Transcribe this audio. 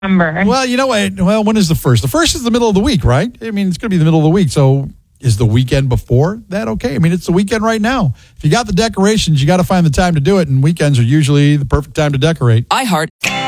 December. Well, you know what? Well, when is the first? The first is the middle of the week, right? I mean, it's going to be the middle of the week. So is the weekend before that okay? I mean, it's the weekend right now. If you got the decorations, you got to find the time to do it. And weekends are usually the perfect time to decorate. iHeart.